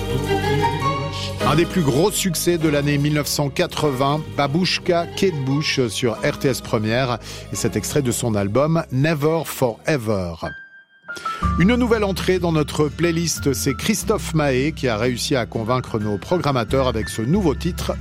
Un des plus gros succès de l'année 1980, Babouchka, Kate Bush sur RTS Première, et cet extrait de son album Never Forever. Une nouvelle entrée dans notre playlist, c'est Christophe Maé qui a réussi à convaincre nos programmateurs avec ce nouveau titre